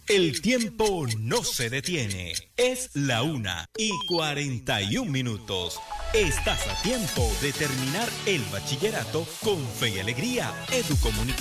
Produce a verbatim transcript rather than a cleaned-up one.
El tiempo no se detiene. Es la una y cuarenta y un minutos. Estás a tiempo de terminar el bachillerato con fe y alegría. Educomunicación.